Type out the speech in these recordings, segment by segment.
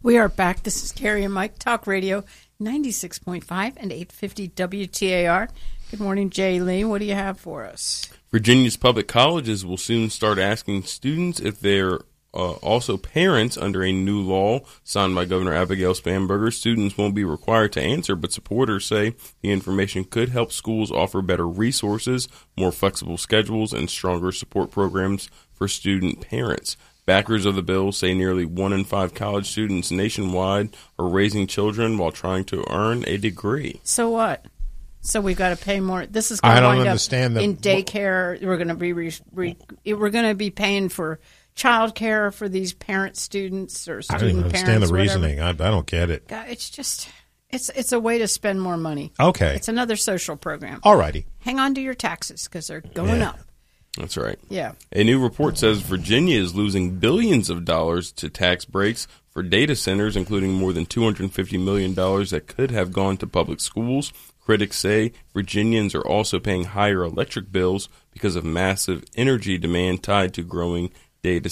We are back. This is Carrie and Mike, Talk Radio 96.5 and 850 WTAR. Good morning, Jay Lee. What do you have for us? Virginia's public colleges will soon start asking students if they're also parents under a new law signed by Governor Abigail Spanberger. Students won't be required to answer, but supporters say the information could help schools offer better resources, more flexible schedules, and stronger support programs for student parents. Backers of the bill say nearly 1 in 5 college students nationwide are raising children while trying to earn a degree. So what? So we've got to pay more. This is going to wind up in daycare. We're going to be we're going to be paying for child care for these parent students or student parents. I don't even understand the reasoning. I don't get it. It's just it's a way to spend more money. Okay, it's another social program. All righty. Hang on to your taxes because they're going up. That's right. Yeah. A new report says Virginia is losing billions of dollars to tax breaks for data centers, including more than $250 million that could have gone to public schools. Critics say Virginians are also paying higher electric bills because of massive energy demand tied to the growing data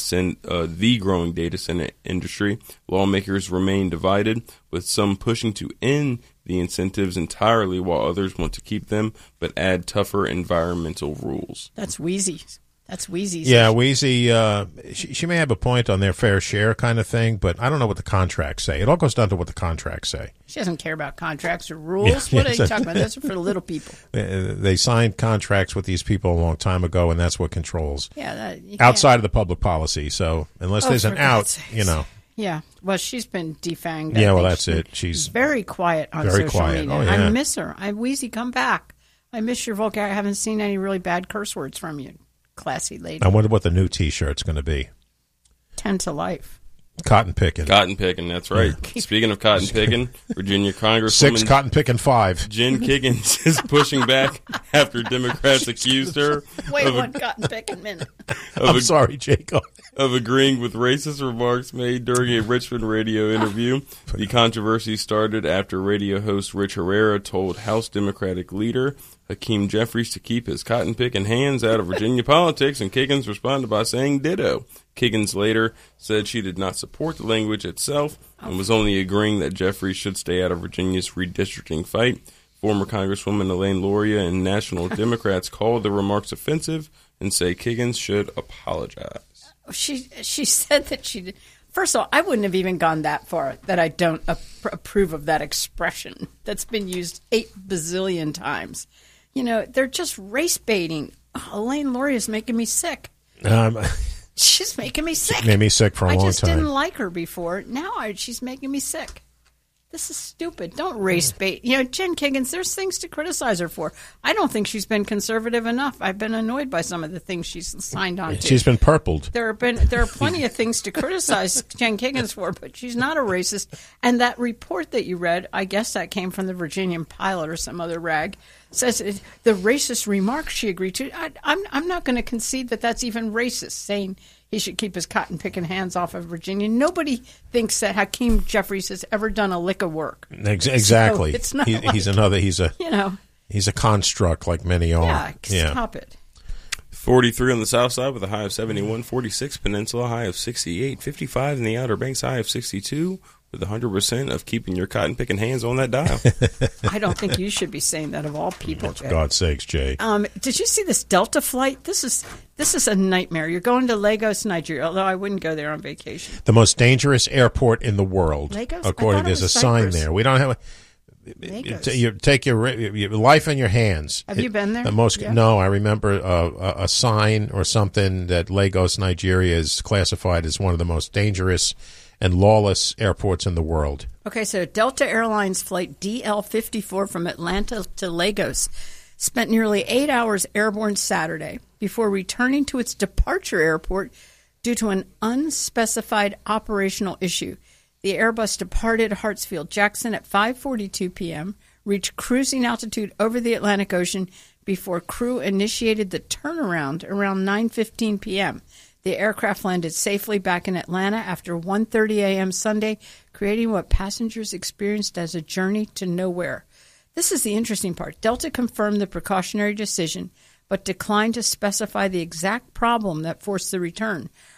center industry. Lawmakers remain divided, with some pushing to end the incentives entirely while others want to keep them but add tougher environmental rules. That's Wheezy. That's Wheezy's. Yeah, Wheezy, she may have a point on their fair share kind of thing, but I don't know what the contracts say. It all goes down to what the contracts say. She doesn't care about contracts or rules. What are you talking about? Those are for the little people. They signed contracts with these people a long time ago, and that's what controls. Yeah, outside of the public policy. So unless there's an out, Yeah, well, she's been defanged. Yeah, well, that's it. She's very quiet on social media. Oh, yeah. I miss her. Wheezy, come back. I miss your vocabulary. I haven't seen any really bad curse words from you. Classy lady. I wonder what the new T-shirt's going to be. 10 to life. Cotton picking. Cotton picking, that's right. Yeah. Speaking of cotton picking, Virginia Congresswoman 6, cotton picking 5. Jen Kiggins is pushing back after Democrats accused her. Wait one cotton picking minute. I'm sorry, Jacob. Of agreeing with racist remarks made during a Richmond radio interview. The controversy started after radio host Rich Herrera told House Democratic leader Hakeem Jeffries to keep his cotton-picking hands out of Virginia politics, and Kiggins responded by saying ditto. Kiggins later said she did not support the language itself and was only agreeing that Jeffries should stay out of Virginia's redistricting fight. Former Congresswoman Elaine Luria and National Democrats called the remarks offensive and say Kiggins should apologize. She said that she did. First of all, I wouldn't have even gone that far, that I don't approve of that expression that's been used 8 bazillion times. You know, they're just race baiting. Oh, Elaine Luria is making me sick. She's making me sick. She made me sick for a long time. I just didn't like her before. Now she's making me sick. This is stupid. Don't race bait. You know, Jen Kiggins, there's things to criticize her for. I don't think she's been conservative enough. I've been annoyed by some of the things she's signed on to. She's been purpled. There are plenty of things to criticize Jen Kiggins for, but she's not a racist. And that report that you read, I guess that came from the Virginian Pilot or some other rag, says the racist remarks she agreed to. I'm not going to concede that that's even racist, saying he should keep his cotton-picking hands off of Virginia. Nobody thinks that Hakeem Jeffries has ever done a lick of work. Exactly. So it's not he's a construct like many are. Yeah, stop it. 43 on the south side with a high of 71, 46 Peninsula, high of 68, 55 in the Outer Banks, high of 62, with 100% of keeping your cotton-picking hands on that dial. I don't think you should be saying that of all people, Jay. For God's sakes, Jay. Did you see this Delta flight? This is a nightmare. You're going to Lagos, Nigeria, although I wouldn't go there on vacation. The most dangerous airport in the world. Lagos? According, there's a sign there. We don't have you take your life in your hands. Have you been there? No, I remember a sign or something that Lagos, Nigeria is classified as one of the most dangerous and lawless airports in the world. Okay, so Delta Airlines flight DL-54 from Atlanta to Lagos spent nearly 8 hours airborne Saturday before returning to its departure airport due to an unspecified operational issue. The Airbus departed Hartsfield-Jackson at 5:42 p.m., reached cruising altitude over the Atlantic Ocean before crew initiated the turnaround around 9:15 p.m. The aircraft landed safely back in Atlanta after 1:30 a.m. Sunday, creating what passengers experienced as a journey to nowhere. This is the interesting part. Delta confirmed the precautionary decision, but declined to specify the exact problem that forced the return.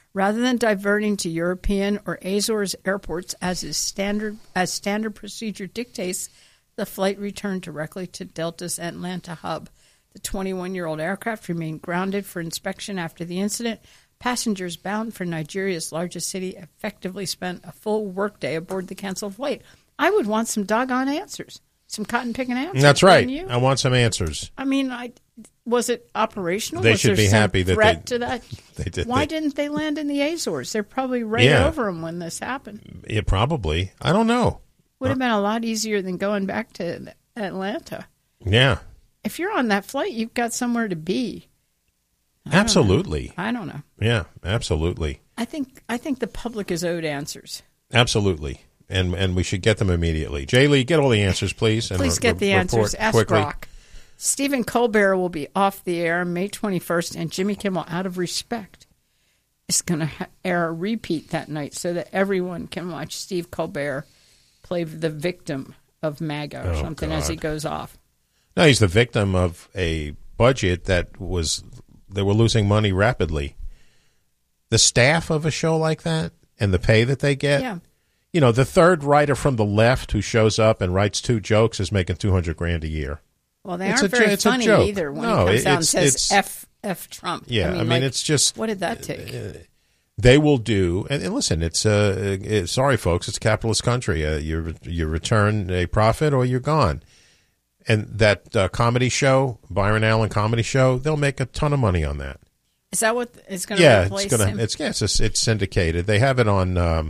Rather than diverting to European or Azores airports as standard procedure dictates, the flight returned directly to Delta's Atlanta hub. The 21-year-old aircraft remained grounded for inspection after the incident. Passengers bound for Nigeria's largest city effectively spent a full workday aboard the canceled flight. I would want some doggone answers, some cotton-picking answers. That's right. You? I want some answers. I mean, was it operational? They was should there be some happy that threat to that? They did. Why didn't they land in the Azores? They're probably right over them when this happened. Yeah, probably. I don't know. Would have been a lot easier than going back to Atlanta. Yeah. If you're on that flight, you've got somewhere to be. Absolutely. I don't know. Yeah, absolutely. I think the public is owed answers. Absolutely. And we should get them immediately. Jay Lee, get all the answers, please. And Please get the answers. Ask quickly. Brock. Stephen Colbert will be off the air May 21st, and Jimmy Kimmel, out of respect, is going to air a repeat that night so that everyone can watch Steve Colbert play the victim of MAGA or something as he goes off. No, he's the victim of a budget they were losing money rapidly. The staff of a show like that and the pay that they get. Yeah. You know, the third writer from the left who shows up and writes 2 jokes is making $200,000 a year. Well, they aren't very funny either when he comes out and says F Trump. Yeah, I mean it's just... What did that take? They will do, and listen, it's sorry, folks, it's a capitalist country. You return a profit or you're gone. And that comedy show, Byron Allen comedy show, they'll make a ton of money on that. Is that what is going to replace him? It's syndicated. They have it on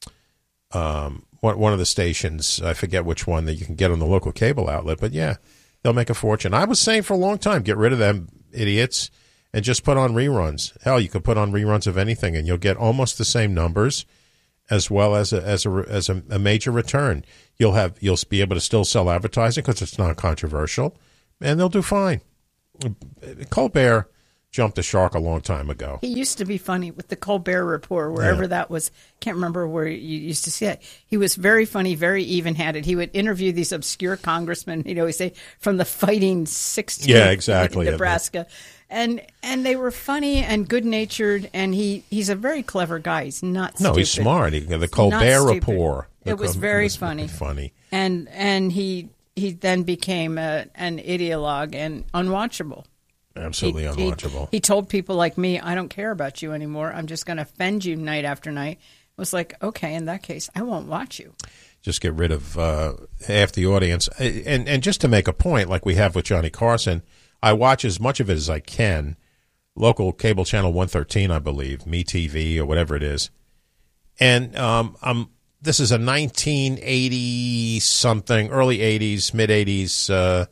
one of the stations. I forget which one that you can get on the local cable outlet. But yeah, they'll make a fortune. I was saying for a long time, get rid of them idiots and just put on reruns. Hell, you could put on reruns of anything, and you'll get almost the same numbers, as well as a major return. You'll be able to still sell advertising because it's not controversial, and they'll do fine. Colbert jumped the shark a long time ago. He used to be funny with the Colbert Report, wherever that was. Can't remember where you used to see it. He was very funny, very even-handed. He would interview these obscure congressmen, he'd always say, from the fighting 16th, yeah, exactly, Nebraska. And they were funny and good-natured, and he's a very clever guy. He's not stupid. No, he's smart. The Colbert Report. It was very funny. Funny. And he then became an ideologue and unwatchable. Absolutely unwatchable. He told people like me, I don't care about you anymore. I'm just going to offend you night after night. It was like, okay, in that case, I won't watch you. Just get rid of half the audience. And just to make a point, like we have with Johnny Carson, I watch as much of it as I can. Local cable channel 113, I believe, MeTV or whatever it is. And this is a 1980-something, early 80s, mid-80s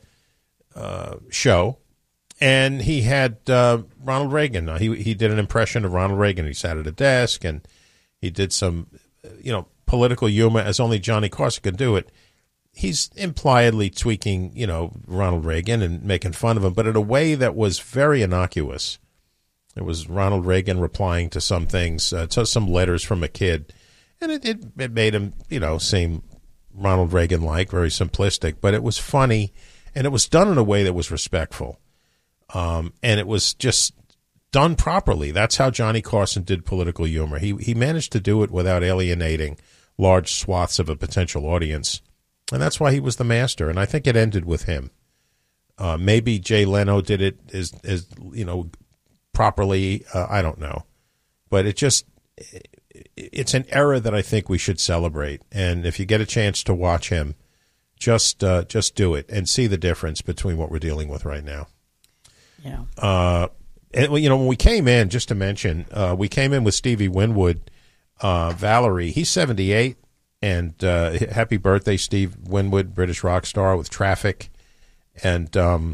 show. And he had Ronald Reagan. He did an impression of Ronald Reagan. He sat at a desk, and he did some, political humor as only Johnny Carson could do it. He's impliedly tweaking, Ronald Reagan and making fun of him, but in a way that was very innocuous. It was Ronald Reagan replying to some things, to some letters from a kid, and it made him, seem Ronald Reagan-like, very simplistic, but it was funny, and it was done in a way that was respectful. And it was just done properly. That's how Johnny Carson did political humor. He managed to do it without alienating large swaths of a potential audience, and that's why he was the master. And I think it ended with him. Maybe Jay Leno did it as properly. I don't know, but it's an era that I think we should celebrate. And if you get a chance to watch him, just do it and see the difference between what we're dealing with right now. Yeah. And when we came in, just to mention, we came in with Stevie Winwood, Valerie. He's 78, and happy birthday, Steve Winwood, British rock star with Traffic, and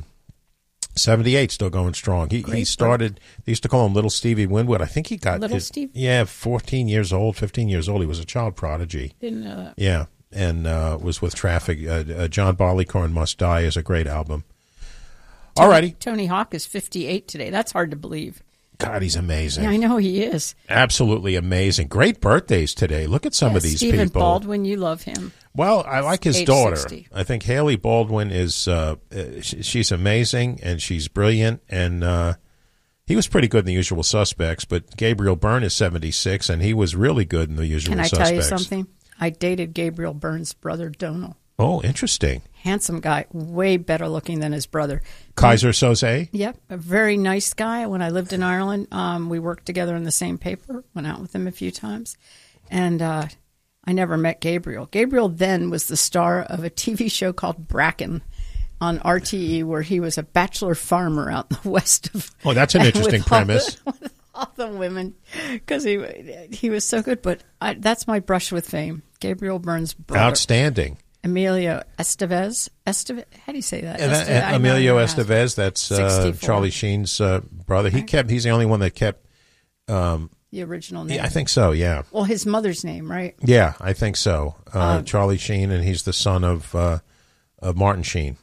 78, still going strong. He started. They used to call him Little Stevie Winwood. I think he got Little Steve. Yeah, 15 years old. He was a child prodigy. Didn't know that. Yeah, and was with Traffic. John Barleycorn Must Die is a great album. All righty. Tony Hawk is 58 today. That's hard to believe. God, he's amazing. Yeah, I know he is. Absolutely amazing. Great birthdays today. Look at some of these Stephen people. Baldwin, you love him. Well, I like his daughter. 60. I think Haley Baldwin is she's amazing, and she's brilliant, and He was pretty good in The Usual Suspects, but Gabriel Byrne is 76, and he was really good in The Usual Suspects. Can I tell you something? I dated Gabriel Byrne's brother, Donal. Oh, interesting. Handsome guy, way better looking than his brother. Kaiser Soze? Yep, a very nice guy. When I lived in Ireland, we worked together in the same paper, went out with him a few times. And I never met Gabriel. Gabriel then was the star of a TV show called Bracken on RTE, where he was a bachelor farmer out in the west of... Oh, that's an interesting premise. With all the women, because he was so good. But that's my brush with fame. Gabriel Byrne's brother. Outstanding. Emilio Estevez. How do you say that? Emilio Estevez, that's Charlie Sheen's brother. Right. He's the only one that kept... the original name. Yeah, I think so, yeah. Well, his mother's name, right? Yeah, I think so. Charlie Sheen, and he's the son of Martin Sheen.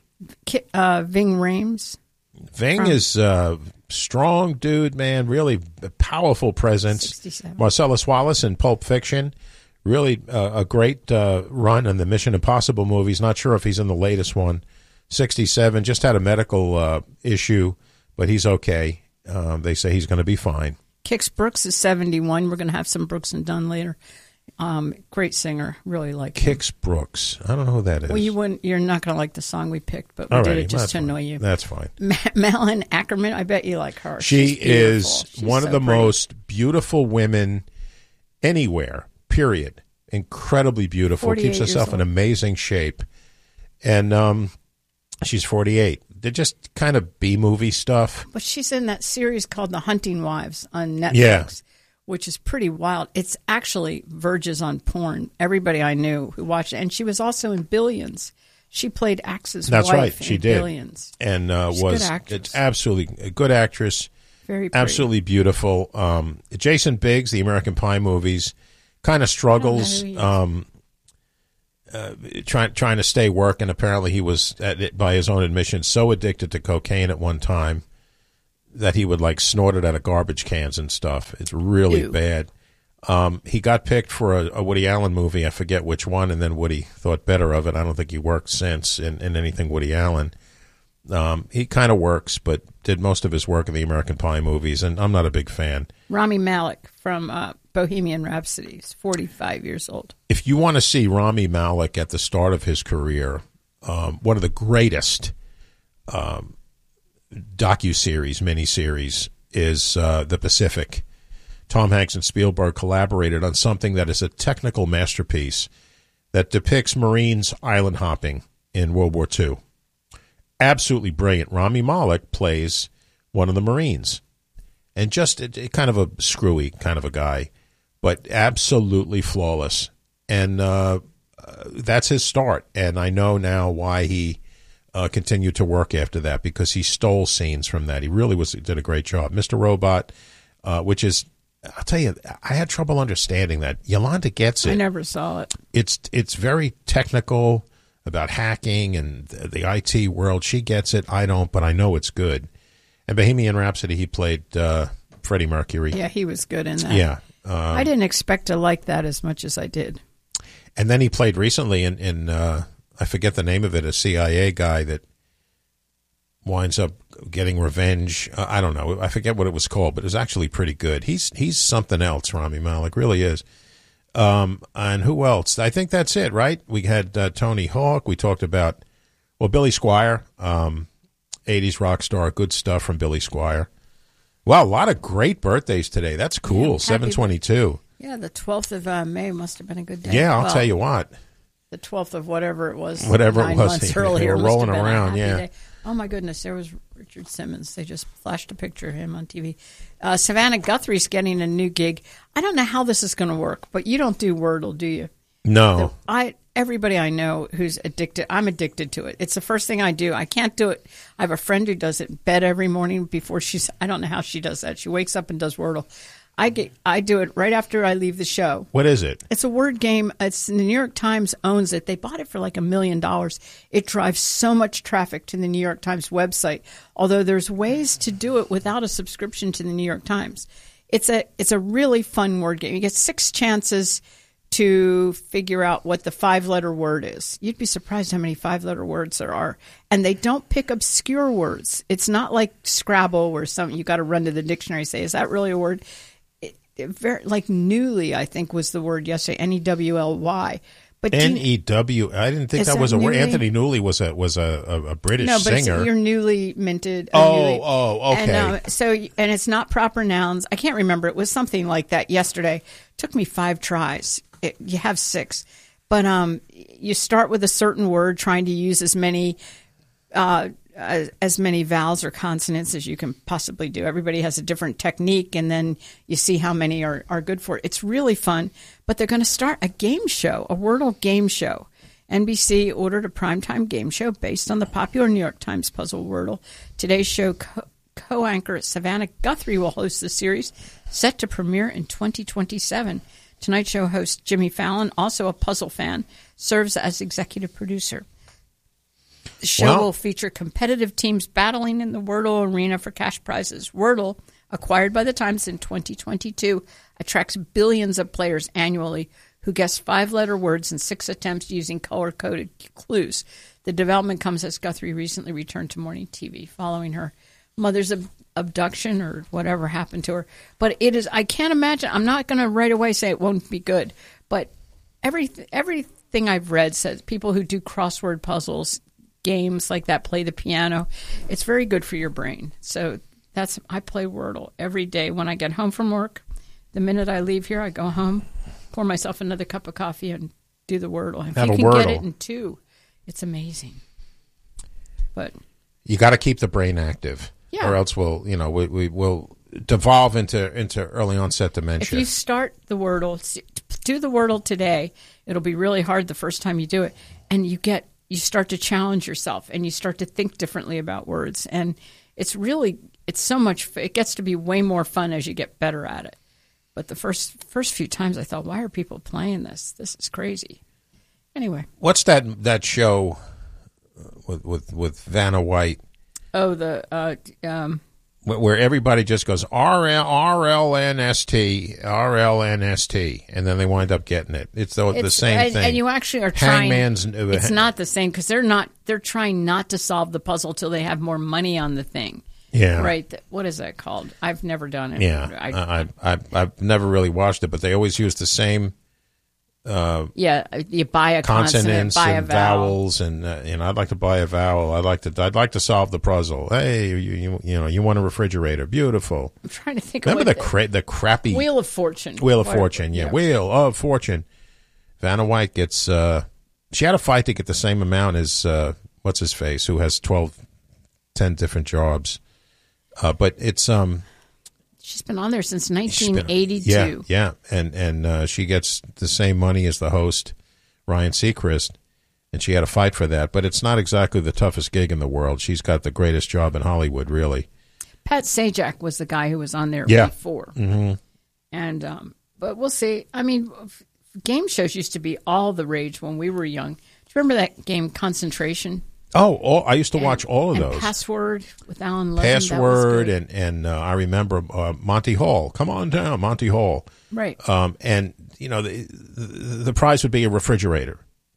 Ving Rhames. Ving is a strong dude, man. Really powerful presence. 67. Marcellus Wallace in Pulp Fiction. Really a great run in the Mission Impossible movies. Not sure if he's in the latest one. 67. Just had a medical issue, but he's okay. They say he's going to be fine. Kix Brooks is 71. We're going to have some Brooks and Dunn later. Great singer. Really like him. Kix Brooks. I don't know who that is. Well, you're not going to like the song we picked, but we did it just to annoy you. That's fine. Malin Ackerman, I bet you like her. She's one of the most beautiful women anywhere, period. Incredibly beautiful. Keeps herself in amazing shape. And she's 48. They're just kind of B-movie stuff. But she's in that series called The Hunting Wives on Netflix. Yeah. Which is pretty wild. It's actually verges on porn. Everybody I knew who watched it. And she was also in Billions. She played Axe's wife. That's right. She did. Billions. And was absolutely a good actress. Very pretty. Absolutely beautiful. Jason Biggs, the American Pie movies, kind of struggles trying to stay working. Apparently he was, by his own admission, so addicted to cocaine at one time that he would snort it out of garbage cans and stuff. It's really bad. He got picked for a Woody Allen movie. I forget which one, and then Woody thought better of it. I don't think he worked since in anything Woody Allen. He kind of works, but did most of his work in the American Pie movies, and I'm not a big fan. Rami Malek from Bohemian Rhapsody is 45 years old. If you want to see Rami Malek at the start of his career, one of the greatest docuseries, miniseries, is The Pacific. Tom Hanks and Spielberg collaborated on something that is a technical masterpiece that depicts Marines island hopping in World War II. Absolutely brilliant. Rami Malek plays one of the Marines. And just kind of a screwy kind of a guy, but absolutely flawless. And that's his start. And I know now why he continued to work after that, because he stole scenes from that. He really did a great job. Mr. Robot, which is, I'll tell you, I had trouble understanding that. Yolanda gets it. I never saw it. It's very technical about hacking and the IT world. She gets it. I don't, but I know it's good. And Bohemian Rhapsody, he played Freddie Mercury. Yeah, he was good in that. Yeah. I didn't expect to like that as much as I did. And then he played recently in I forget the name of it, a CIA guy that winds up getting revenge. I don't know. I forget what it was called, but it was actually pretty good. He's something else, Rami Malek, really is. And who else? I think that's it, right? We had Tony Hawk. We talked about, Billy Squier, 80s rock star. Good stuff from Billy Squier. Wow, a lot of great birthdays today. That's cool. 7/22. Yeah, the 12th of May must have been a good day. Yeah, I'll tell you what. The 12th of whatever it was. Whatever it 9 was. months earlier. They were rolling around, yeah. Day. Oh, my goodness. There was Richard Simmons. They just flashed a picture of him on TV. Savannah Guthrie's getting a new gig. I don't know how this is going to work, but you don't do Wordle, do you? No. Everybody I know who's addicted, I'm addicted to it. It's the first thing I do. I can't do it. I have a friend who does it in bed every morning before I don't know how she does that. She wakes up and does Wordle. I do it right after I leave the show. What is it? It's a word game. It's the New York Times owns it. They bought it for like $1 million. It drives so much traffic to the New York Times website. Although there's ways to do it without a subscription to the New York Times. It's a really fun word game. You get 6 chances to figure out what the 5-letter word is. You'd be surprised how many 5-letter words there are. And they don't pick obscure words. It's not like Scrabble where you got to run to the dictionary and say, is that really a word? Like Newly, I think, was the word yesterday, N-E-W-L-Y. But N-E-W. I didn't think that was a word. Anthony Newley was a British singer. No, you're newly minted. Okay. And it's not proper nouns. I can't remember. It was something like that yesterday. It took me 5 tries. You have 6. But you start with a certain word, trying to use as many vowels or consonants as you can possibly do. Everybody has a different technique, and then you see how many are good for it. It's really fun, but they're going to start a game show, a Wordle game show. NBC ordered a primetime game show based on the popular New York Times puzzle Wordle. Today's show co-anchor Savannah Guthrie will host the series, set to premiere in 2027. Tonight Show host Jimmy Fallon, also a puzzle fan, serves as executive producer. The show will feature competitive teams battling in the Wordle arena for cash prizes. Wordle, acquired by the Times in 2022, attracts billions of players annually who guess 5-letter words in 6 attempts using color-coded clues. The development comes as Guthrie recently returned to morning TV following her mother's abduction or whatever happened to her. But it is, I can't imagine, I'm not going to right away say it won't be good, but everything I've read says people who do crossword puzzles, games like that, play the piano, it's very good for your brain. So I play Wordle every day when I get home from work. The minute I leave here, I go home, pour myself another cup of coffee, and do the Wordle. If you can get it in 2, it's amazing. But you got to keep the brain active, or else we will devolve into early onset dementia. If you start the Wordle, do the Wordle today. It'll be really hard the first time you do it, and you start to challenge yourself, and you start to think differently about words, and it's so much. It gets to be way more fun as you get better at it. But the first few times, I thought, why are people playing this? This is crazy. Anyway, what's that show with Vanna White? Oh, where everybody just goes RLNST, and then they wind up getting it. It's the same thing. And you actually are trying. It's not the same because they're trying not to solve the puzzle till they have more money on the thing. Yeah. Right. What is that called? I've never done it. Yeah. I've never really watched it, but they always use the same. You buy a consonants buy and a vowel. vowels, and I'd like to buy a vowel. I'd like to solve the puzzle. Hey, you want a refrigerator? Beautiful. I'm trying to think. Remember the crappy Wheel of Fortune. Wheel of Fortune. Yeah, Wheel of Fortune. Vanna White gets. She had a fight to get the same amount as what's his face, who has 10 different jobs. But it's she's been on there since 1982. Yeah, and she gets the same money as the host, Ryan Seacrest, and she had a fight for that. But it's not exactly the toughest gig in the world. She's got the greatest job in Hollywood, really. Pat Sajak was the guy who was on there before, and but we'll see. I mean, game shows used to be all the rage when we were young. Do you remember that game Concentration? Oh, I used to watch all of those. Password with Alan Levin. Password, and I remember Monty Hall. Come on down, Monty Hall. Right. And the prize would be a refrigerator.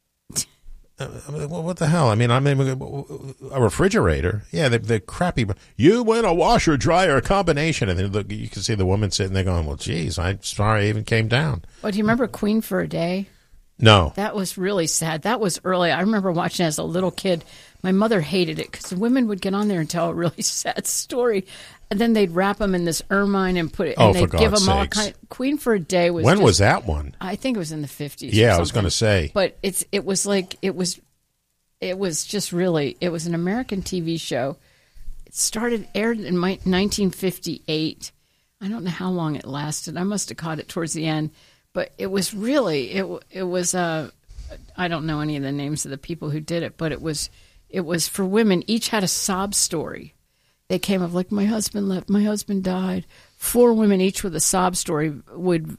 What the hell? I mean, a refrigerator. Yeah, the crappy. You win a washer dryer combination, and then you can see the woman sitting there going, "Well, geez, I'm sorry I even came down." Well, do you remember Queen for a Day? No. That was really sad. That was early. I remember watching it as a little kid. My mother hated it because the women would get on there and tell a really sad story. And then they'd wrap them in this ermine and put it, and they'd give them all kind of, Queen for a Day was When was that one? I think it was in the 50s. Yeah, I was going to say. But it was just really, it was an American TV show. It aired in 1958. I don't know how long it lasted. I must have caught it towards the end. But it was really, it was, I don't know any of the names of the people who did it, but it was for women. Each had a sob story. They came up like, my husband left, my husband died. 4 women, each with a sob story, would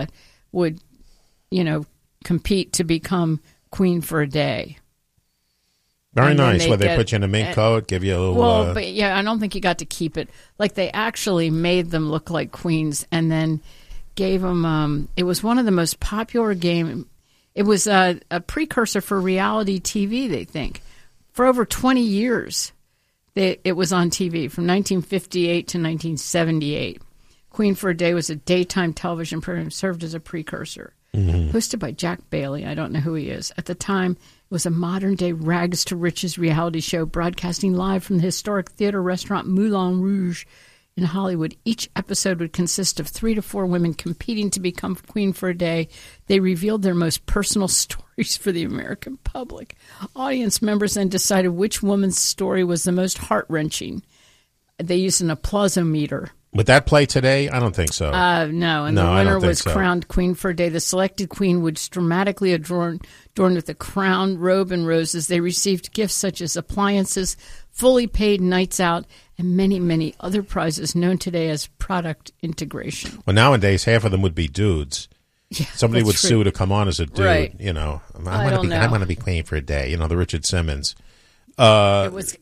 compete to become Queen for a Day. Very nice. Where they put you in a mink coat, give you a little. Well, but I don't think you got to keep it. Like they actually made them look like queens, and then gave them. It was one of the most popular game. It was a precursor for reality TV. They think for over 20 years, it was on TV from 1958 to 1978. Queen for a Day was a daytime television program, served as a precursor. Hosted by Jack Bailey. I don't know who he is. At the time, it was a modern-day rags to riches reality show broadcasting live from the historic theater restaurant Moulin Rouge in Hollywood. Each episode would consist of 3 to 4 women competing to become queen for a day. They revealed their most personal stories for the American public. Audience members then decided which woman's story was the most heart-wrenching. They used an applausometer. Would that play today? I don't think so. No, and the winner was crowned queen for a day. The selected queen was dramatically adorned with a crown, robe, and roses. They received gifts such as appliances, fully paid nights out, and many, many other prizes known today as product integration. Well, nowadays, half of them would be dudes. Yeah, somebody would sue to come on as a dude. Right. You know, I want to be queen for a day. You know, the Richard Simmons. It was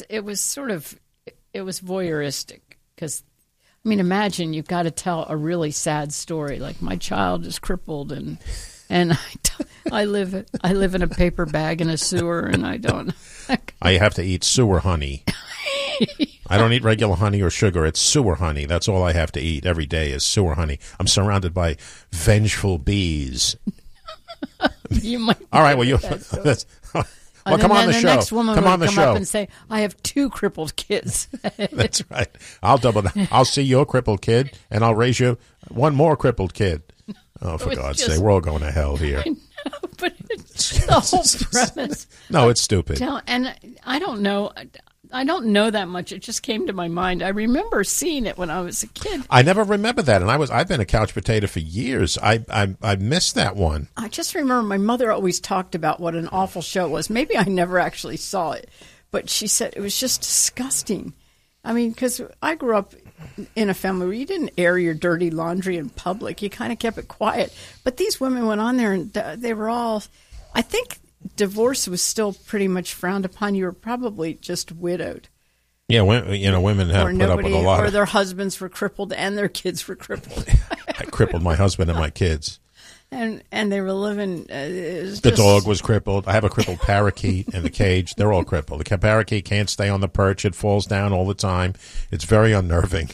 voyeuristic because. I mean, imagine you've got to tell a really sad story, like my child is crippled and I live in a paper bag in a sewer and I don't. I have to eat sewer honey. I don't eat regular honey or sugar. It's sewer honey. That's all I have to eat every day is sewer honey. I'm surrounded by vengeful bees. You might. All right. Well, well, come on the show. Next woman come on the show up and say, "I have 2 crippled kids." That's right. I'll double that. I'll see your crippled kid, and I'll raise you one more crippled kid. Oh, for God's sake, we're all going to hell here. I know, but it's the whole premise. No, it's stupid. And I don't know. I don't know that much. It just came to my mind. I remember seeing it when I was a kid. I never remember that, and I've been a couch potato for years. I missed that one. I just remember my mother always talked about what an awful show it was. Maybe I never actually saw it, but she said it was just disgusting. I mean, because I grew up in a family where you didn't air your dirty laundry in public. You kind of kept it quiet. But these women went on there, and they were all, I think, divorce was still pretty much frowned upon. You were probably just widowed. Yeah, women have put up with a lot. Or their husbands were crippled and their kids were crippled. I crippled my husband and my kids. And they were living. The dog was crippled. I have a crippled parakeet in the cage. They're all crippled. The parakeet can't stay on the perch. It falls down all the time. It's very unnerving.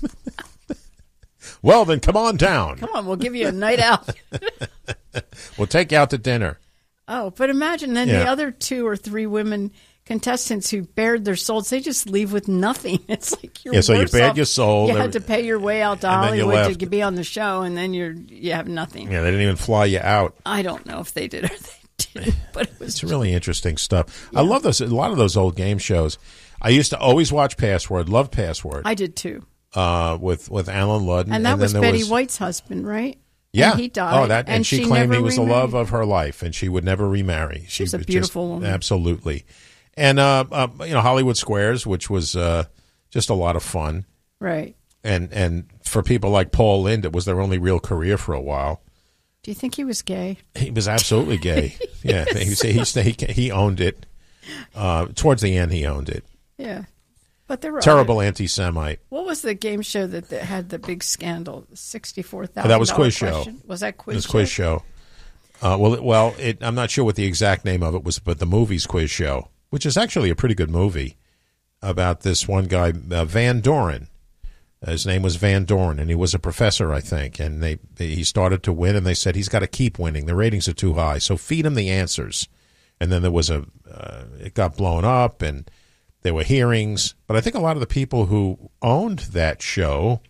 Well, then come on down. Come on, we'll give you a night out. We'll take you out to dinner. Oh, but imagine then the other 2 or 3 women contestants who bared their souls, they just leave with nothing. It's like you're so you bared your soul. You had to pay your way out to Hollywood to be on the show, and then you have nothing. Yeah, they didn't even fly you out. I don't know if they did or they didn't, but it was. It's really interesting stuff. Yeah. I love those. A lot of those old game shows. I used to always watch Password. Loved Password. I did too. With Alan Ludden, and that was Betty White's husband, right? Yeah. And he died. Oh, and she claimed he was the love of her life, and she would never remarry. She was a beautiful woman. Absolutely. And, Hollywood Squares, which was just a lot of fun. Right. And for people like Paul Lynde, it was their only real career for a while. Do you think he was gay? He was absolutely gay. Yeah. He owned it. Towards the end, he owned it. Yeah. But there were terrible anti-Semite. What was the game show that had the big scandal? $64,000. That was Quiz Show. Was that Quiz Show? It was Quiz Show. I'm not sure what the exact name of it was, but the movie's Quiz Show, which is actually a pretty good movie about this one guy, Van Doren. His name was Van Doren, and he was a professor, I think. And he started to win, and they said he's got to keep winning. The ratings are too high, so feed him the answers. And then there was it got blown up, and there were hearings. But I think a lot of the people who owned that show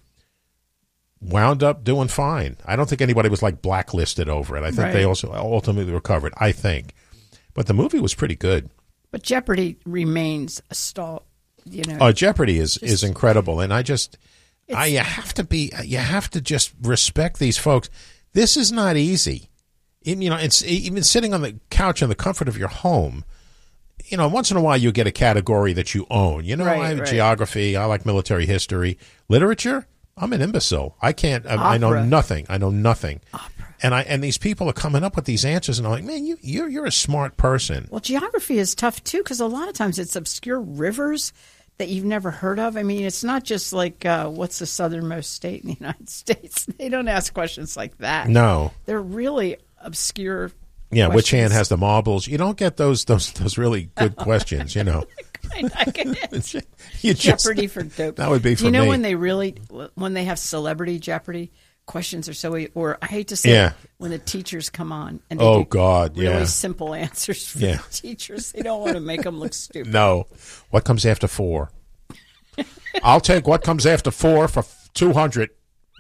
wound up doing fine. I don't think anybody was like blacklisted over it. I think they also ultimately recovered, I think. But the movie was pretty good. But Jeopardy remains a stall, Jeopardy is incredible, and you have to just respect these folks. This is not easy. It's even sitting on the couch in the comfort of your home. Once in a while you get a category that you own. I have geography. I like military history, literature. I'm an imbecile. I can't. I know nothing. Opera. And these people are coming up with these answers, and I'm like, man, you're a smart person. Well, geography is tough too because a lot of times it's obscure rivers that you've never heard of? I mean, it's not just like, what's the southernmost state in the United States? They don't ask questions like that. No. They're really obscure Yeah, questions. which hand has the marbles? You don't get those really good questions, you know. You just, Jeopardy for dope. That would be for me. Do you know when they have celebrity Jeopardy? Questions are so, or I hate to say it, when the teachers come on and they do really simple answers for the teachers. They don't want to make them look stupid. No. What comes after 4? I'll take what comes after 4 for 200.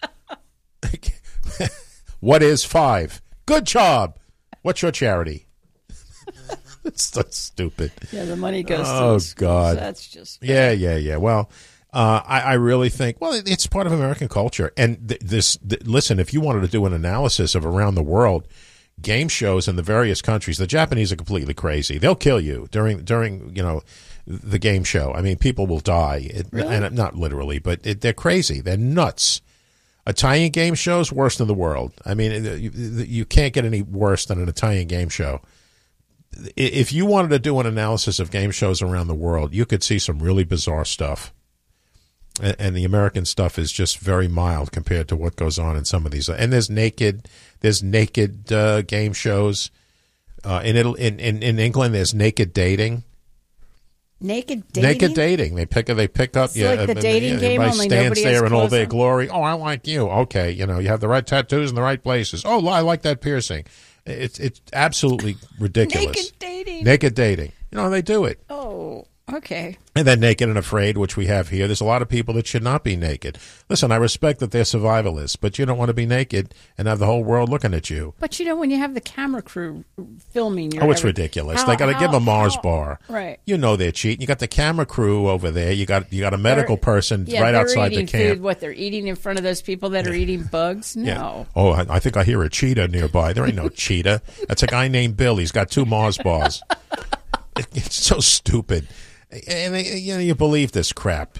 What is 5? Good job. What's your charity? It's so stupid. Yeah, the money goes to Oh, the schools. God. That's just bad. Yeah. Well, I really think, well, it's part of American culture. And listen, if you wanted to do an analysis of around the world, game shows in the various countries, the Japanese are completely crazy. They'll kill you during the game show. I mean, people will die. Really? And not literally, but they're crazy. They're nuts. Italian game shows, worst in the world. I mean, you can't get any worse than an Italian game show. If you wanted to do an analysis of game shows around the world, you could see some really bizarre stuff. And the American stuff is just very mild compared to what goes on in some of these. And there's naked game shows. In England, there's naked dating. Naked dating? Naked dating. They pick up. It's like the dating game, only stands nobody there has in all clothes their on. glory. Oh, I like you. Okay, you have the right tattoos in the right places. Oh, I like that piercing. It's absolutely ridiculous. Naked dating. They do it. Oh, okay. And then Naked and Afraid, which we have here. There's a lot of people that should not be naked. Listen, I respect that they're survivalists, but you don't want to be naked and have the whole world looking at you. But when you have the camera crew filming your it's ridiculous. They got to give them a Mars bar. Right. They're cheating. You got the camera crew over there. You got a medical person right outside the camp. Food, what they're eating in front of those people that are eating bugs? No. Yeah. Oh, I think I hear a cheetah nearby. There ain't no cheetah. That's a guy named Bill. He's got 2 Mars bars. It's so stupid. And you believe this crap.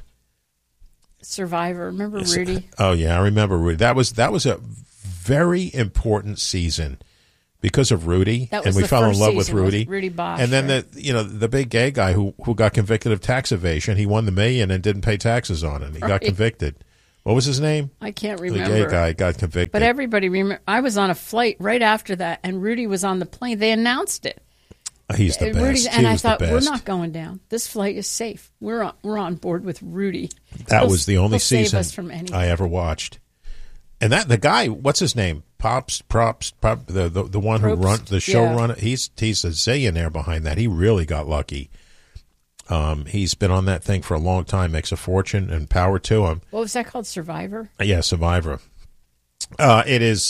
Survivor. Remember Rudy? Oh yeah, I remember Rudy. That was a very important season because of Rudy, and we fell in love with Rudy. Rudy Bosch. And then the big gay guy who got convicted of tax evasion. He won the $1 million and didn't pay taxes on it. He got convicted. What was his name? I can't remember. The gay guy got convicted. But everybody remember. I was on a flight right after that, and Rudy was on the plane. They announced it. He's the best. And I thought, we're not going down. This flight is safe. We're on board with Rudy. That was the only season save us from anything. I ever watched. And the guy, what's his name? Props, the one who runs the showrunner. He's a zillionaire behind that. He really got lucky. He's been on that thing for a long time, makes a fortune, and power to him. What was that called? Survivor? Yeah, Survivor. It is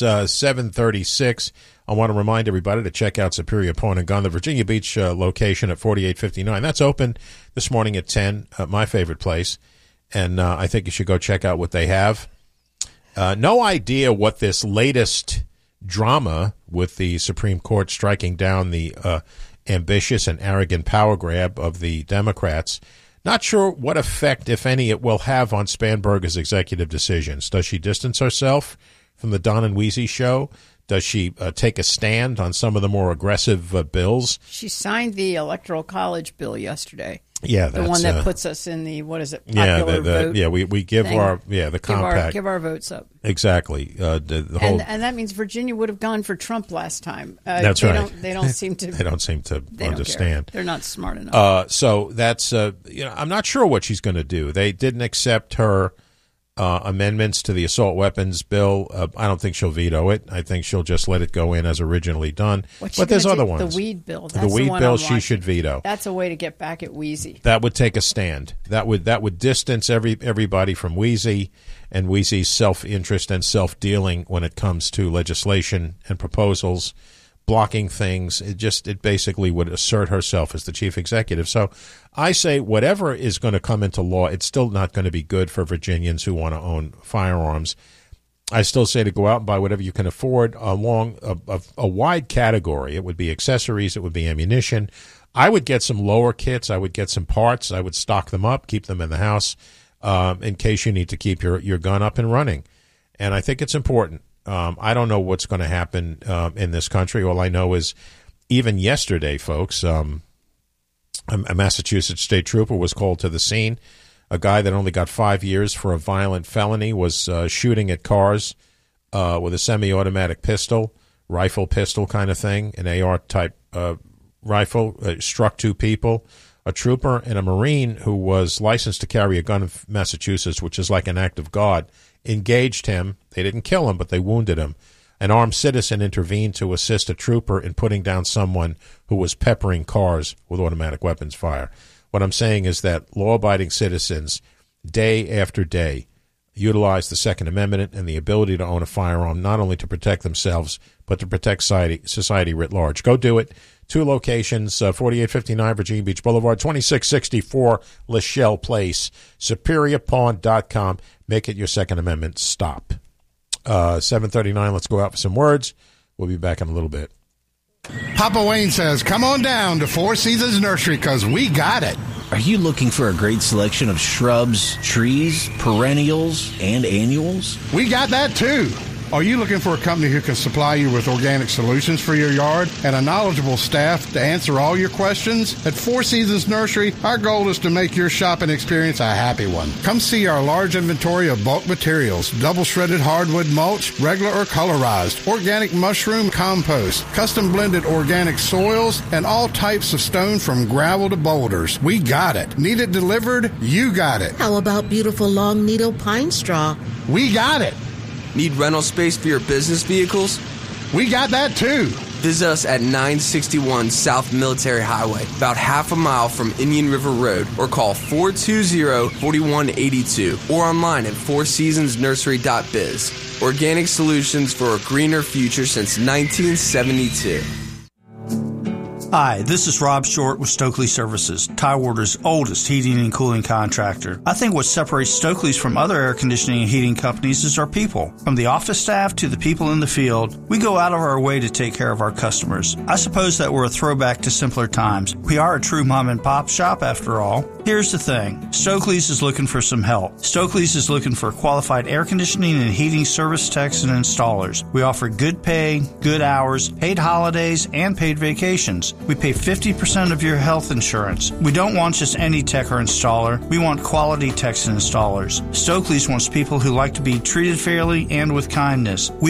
7:36. I want to remind everybody to check out Superior Pawn and Gun, the Virginia Beach location at 4859. That's open this morning at 10, my favorite place. And I think you should go check out what they have. No idea what this latest drama with the Supreme Court striking down the ambitious and arrogant power grab of the Democrats. Not sure what effect, if any, it will have on Spanberger's executive decisions. Does she distance herself from the Don and Weezy show? Does she take a stand on some of the more aggressive bills? She signed the Electoral College bill yesterday. Yeah, the one that puts us in the popular vote. Yeah, we give thing. The compact. Give our votes up. Exactly. And that means Virginia would have gone for Trump last time. That's right. They don't seem to. They don't seem to understand. They're not smart enough. So that's I'm not sure what she's going to do. They didn't accept her amendments to the assault weapons bill. I don't think she'll veto it. I think she'll just let it go in as originally done. But there's other ones. The weed bill. The weed bill she should veto. That's a way to get back at Wheezy. That would take a stand. That would distance everybody from Wheezy and Wheezy's self-interest and self-dealing when it comes to legislation and proposals, blocking things. It basically would assert herself as the chief executive. So I say whatever is going to come into law, it's still not going to be good for Virginians who want to own firearms. I still say to go out and buy whatever you can afford along a wide category. It would be accessories. It would be ammunition. I would get some lower kits. I would get some parts. I would stock them up, keep them in the house in case you need to keep your gun up and running. And I think it's important. I don't know what's going to happen in this country. All I know is even yesterday, folks, A Massachusetts state trooper was called to the scene. A guy that only got 5 years for a violent felony was shooting at cars with a semi-automatic pistol, rifle pistol kind of thing, an AR-type rifle, struck 2 people. A trooper and a Marine who was licensed to carry a gun in Massachusetts, which is like an act of God, engaged him. They didn't kill him, but they wounded him. An armed citizen intervened to assist a trooper in putting down someone who was peppering cars with automatic weapons fire. What I'm saying is that law-abiding citizens, day after day, utilize the Second Amendment and the ability to own a firearm, not only to protect themselves, but to protect society writ large. Go do it. 2 locations, 4859 Virginia Beach Boulevard, 2664 Lachelle Place, SuperiorPawn.com. Make it your Second Amendment stop. 7:39, let's go out for some words. We'll be back in a little bit. Papa Wayne says, come on down to Four Seasons Nursery because we got it. Are you looking for a great selection of shrubs, trees, perennials, and annuals? We got that too. Are you looking for a company who can supply you with organic solutions for your yard and a knowledgeable staff to answer all your questions? At Four Seasons Nursery, our goal is to make your shopping experience a happy one. Come see our large inventory of bulk materials, double-shredded hardwood mulch, regular or colorized, organic mushroom compost, custom-blended organic soils, and all types of stone from gravel to boulders. We got it. Need it delivered? You got it. How about beautiful long needle pine straw? We got it. Need rental space for your business vehicles? We got that too. Visit us at 961 South Military Highway, about half a mile from Indian River Road, or call 420-4182, or online at fourseasonsnursery.biz. Organic solutions for a greener future since 1972. Hi, this is Rob Short with Stokely Services, Tidewater's oldest heating and cooling contractor. I think what separates Stokely's from other air conditioning and heating companies is our people. From the office staff to the people in the field, we go out of our way to take care of our customers. I suppose that we're a throwback to simpler times. We are a true mom and pop shop after all. Here's the thing. Stokely's is looking for some help. Stokely's is looking for qualified air conditioning and heating service techs and installers. We offer good pay, good hours, paid holidays, and paid vacations. We pay 50% of your health insurance. We don't want just any tech or installer. We want quality techs and installers. Stokely's wants people who like to be treated fairly and with kindness. We